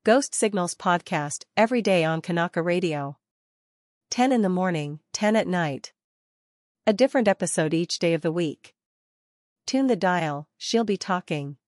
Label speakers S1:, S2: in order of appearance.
S1: Ghost Signals podcast every day on Kanaka Radio. 10 in the morning, 10 at night. A different episode each day of the week. Tune the dial, she'll be talking.